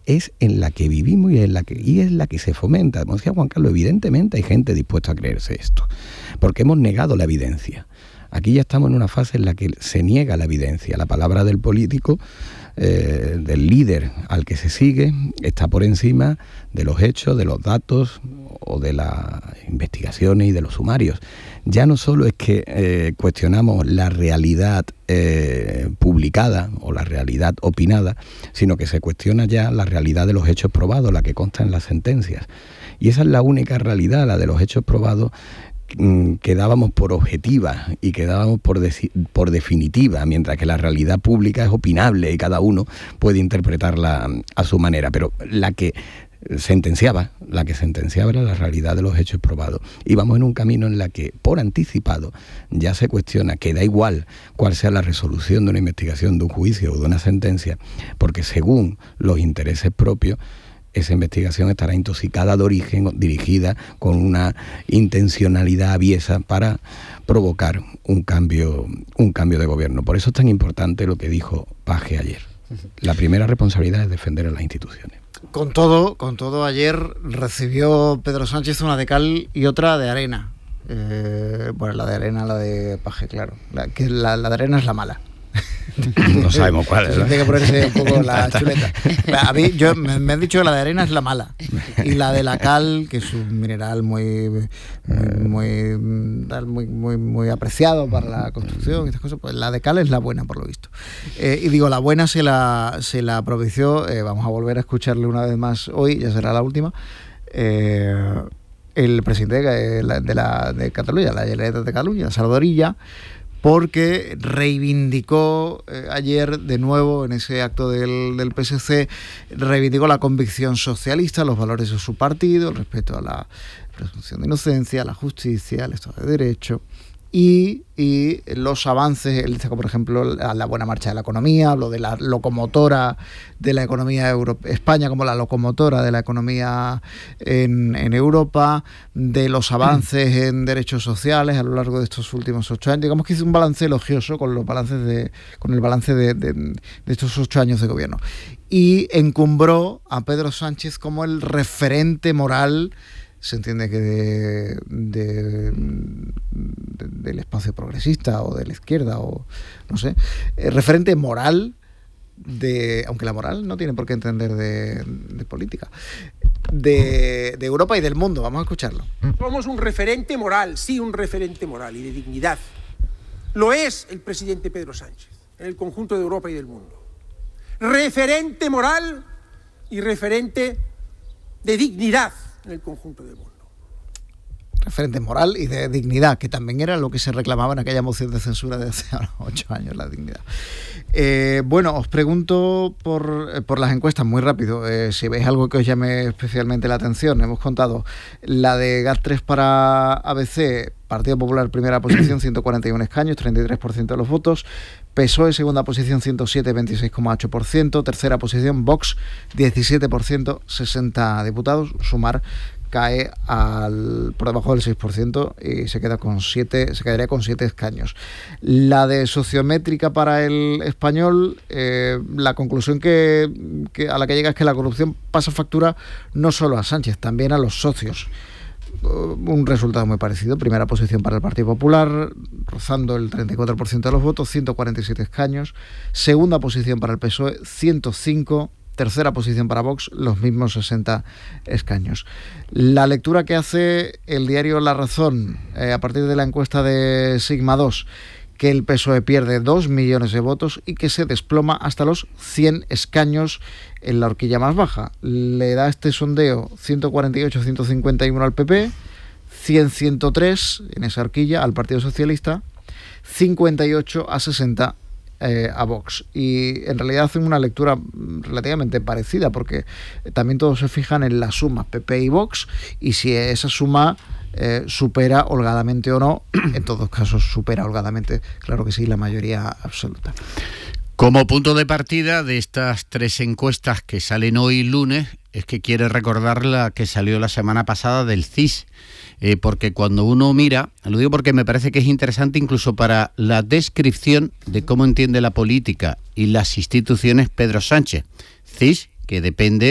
es en la que vivimos y es la que se fomenta. Como decía Juan Carlos, evidentemente hay gente dispuesta a creerse esto, porque hemos negado la evidencia. Aquí ya estamos en una fase en la que se niega la evidencia. La palabra del político, del líder al que se sigue, está por encima de los hechos, de los datos o de las investigaciones y de los sumarios. Ya no solo es que cuestionamos la realidad publicada o la realidad opinada, sino que se cuestiona ya la realidad de los hechos probados, la que consta en las sentencias. Y esa es la única realidad, la de los hechos probados, que dábamos por objetiva y que dábamos por definitiva, mientras que la realidad pública es opinable y cada uno puede interpretarla a su manera. Pero la que sentenciaba era la realidad de los hechos probados. Y vamos en un camino en la que, por anticipado, ya se cuestiona que da igual cuál sea la resolución de una investigación, de un juicio o de una sentencia, porque según los intereses propios, esa investigación estará intoxicada de origen, dirigida con una intencionalidad aviesa para provocar un cambio de gobierno. Por eso es tan importante lo que dijo Paje ayer. La primera responsabilidad es defender a las instituciones. Con todo, ayer recibió Pedro Sánchez una de cal y otra de arena. Bueno, la de arena, la de Paje, claro. La de arena es la mala. No sabemos cuál es. Tiene que ponerse un poco la chuleta. A mí, me han dicho que la de arena es la mala. Y la de la cal, que es un mineral muy apreciado para la construcción y estas cosas, pues la de cal es la buena, por lo visto. Y digo, la buena se la propició, vamos a volver a escucharle una vez más hoy, ya será la última, el presidente de Cataluña, la Generalitat de Cataluña, Salvador Illa, porque reivindicó ayer de nuevo en ese acto del PSC, reivindicó la convicción socialista, los valores de su partido, el respeto a la presunción de inocencia, a la justicia, al Estado de Derecho y los avances. Él destacó, por ejemplo, la buena marcha de la economía, habló de la locomotora de la economía España como la locomotora de la economía en Europa, de los avances en derechos sociales a lo largo de estos últimos 8 años. Digamos que hizo un balance elogioso con el balance de estos 8 años de gobierno. Y encumbró a Pedro Sánchez como el referente moral, se entiende que del espacio progresista o de la izquierda, o no sé, referente moral aunque la moral no tiene por qué entender de política, de Europa y del mundo. Vamos a escucharlo. Somos un referente moral, sí, un referente moral y de dignidad. Lo es el presidente Pedro Sánchez en el conjunto de Europa y del mundo. Referente moral y referente de dignidad en el conjunto del mundo. Referente moral y de dignidad, que también era lo que se reclamaba en aquella moción de censura de hace 8 años, la dignidad. Bueno, os pregunto por las encuestas muy rápido, si veis algo que os llame especialmente la atención. Hemos contado la de GAT3 para ABC, Partido Popular primera posición, 141 escaños, 33% de los votos. PSOE segunda posición, 107, 26,8%. Tercera posición, Vox, 17%, 60 diputados. Sumar cae por debajo del 6% y se quedaría con 7 escaños. La de Sociométrica para el Español, la conclusión a la que llega es que la corrupción pasa factura no solo a Sánchez, también a los socios. Un resultado muy parecido. Primera posición para el Partido Popular, rozando el 34% de los votos, 147 escaños. Segunda posición para el PSOE, 105. Tercera posición para Vox, los mismos 60 escaños. La lectura que hace el diario La Razón, a partir de la encuesta de Sigma 2, que el PSOE pierde 2 millones de votos y que se desploma hasta los 100 escaños en la horquilla más baja. Le da este sondeo 148-151 al PP, 100-103 en esa horquilla al Partido Socialista, 58-60 a Vox. Y en realidad hacen una lectura relativamente parecida, porque también todos se fijan en la suma PP y Vox, y si esa suma supera holgadamente o no. En todos casos supera holgadamente, claro que sí, la mayoría absoluta. Como punto de partida de estas 3 encuestas que salen hoy lunes, es que quiere recordar la que salió la semana pasada del CIS, porque cuando uno mira, lo digo porque me parece que es interesante incluso para la descripción de cómo entiende la política y las instituciones Pedro Sánchez. CIS, que depende